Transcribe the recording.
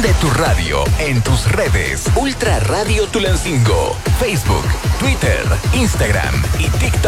Pone tu radio en tus redes. Ultra Radio Tulancingo. Facebook, Twitter, Instagram y TikTok.